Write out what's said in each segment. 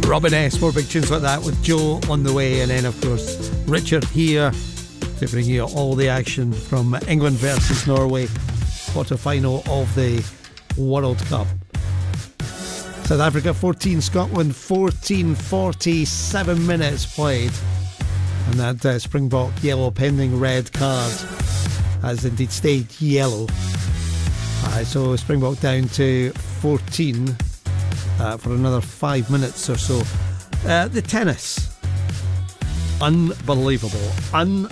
Robin S, more big tunes like that with Joe on the way, and then of course Richard here to bring you all the action from England versus Norway, quarter-final of the World Cup. South Africa 14, Scotland 14, 47 minutes played, and that Springbok yellow pending red card has indeed stayed yellow. So Springbok down to 14 for another 5 minutes or so. The tennis, unbelievable. I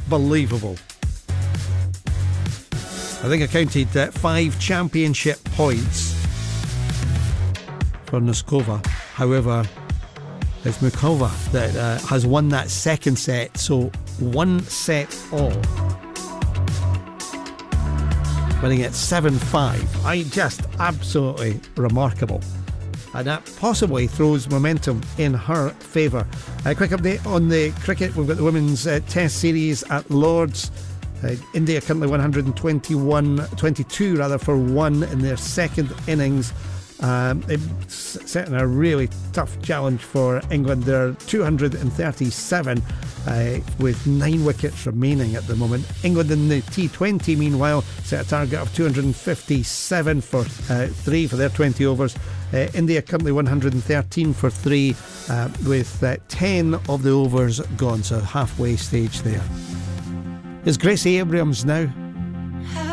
think I counted 5 championship points for Noskova. However, it's Mukova that has won that second set, so 1 set all, winning it 7-5. Just absolutely remarkable, and that possibly throws momentum in her favour. A quick update on the cricket. We've got the women's test series at Lords. India currently 122 for 1 in their second innings. It's setting a really tough challenge for England. They're 237 with 9 wickets remaining at the moment. England in the T20 meanwhile set a target of 257 for 3 for their 20 overs. India currently 113 for 3 with 10 of the overs gone, so halfway stage there. Is Gracie Abrams now